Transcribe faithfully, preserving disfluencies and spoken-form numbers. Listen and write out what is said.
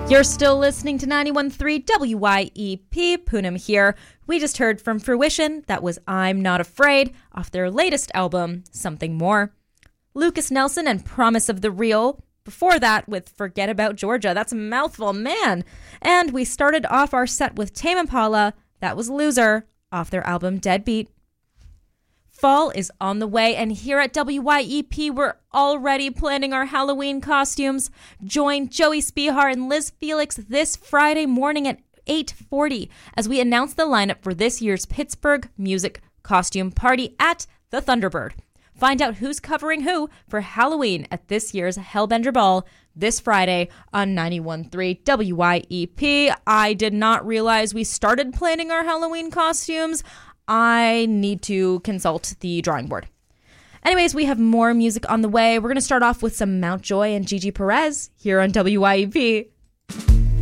You're still listening to ninety-one point three W Y E P, Poonam here. We just heard from Fruition, that was I'm Not Afraid, off their latest album, Something More. Lucas Nelson and Promise of the Real, before that with Forget About Georgia, that's a mouthful, man. And we started off our set with Tame Impala, that was Loser, off their album Deadbeat. Fall is on the way, and here at W Y E P, we're already planning our Halloween costumes. Join Joey Spihar and Liz Felix this Friday morning at eight forty as we announce the lineup for this year's Pittsburgh Music Costume Party at the Thunderbird. Find out who's covering who for Halloween at this year's Hellbender Ball this Friday on ninety-one point three W Y E P. I did not realize we started planning our Halloween costumes. I need to consult the drawing board. Anyways, we have more music on the way. We're going to start off with some Mountjoy and Gigi Perez here on W Y E P.